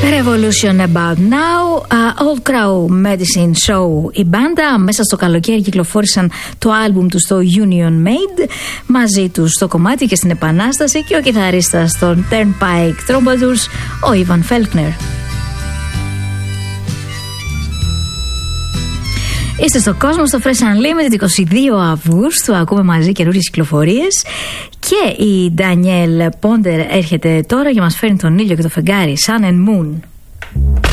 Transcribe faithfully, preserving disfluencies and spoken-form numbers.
Revolution About Now, uh, Old Crow Medicine Show. Η μπάντα μέσα στο καλοκαίρι κυκλοφόρησαν το άλμπουμ του στο Union Made, μαζί τους στο κομμάτι και στην Επανάσταση, και ο κιθαρίστας των Turnpike Troubadours, ο Ivan Faulkner. Είστε στο κόσμο, στο Fresh Unlimited, είκοσι δύο Αυγούστου. Ακούμε μαζί καινούριες κυκλοφορίες. Και η Danielle Ponder έρχεται τώρα και μας φέρνει τον ήλιο και το φεγγάρι, Sun and Moon.